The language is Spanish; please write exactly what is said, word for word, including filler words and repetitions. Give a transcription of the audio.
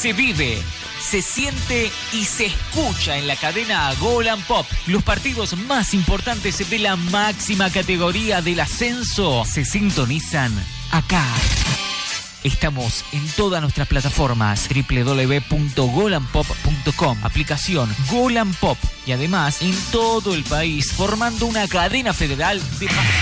se vive, se siente y se escucha en la cadena Gol and Pop. Los partidos más importantes de la máxima categoría del ascenso se sintonizan acá. Estamos en todas nuestras plataformas, doble u doble u doble u punto gol and pop punto com, aplicación Gol and Pop, y además en todo el país, formando una cadena federal de pasión.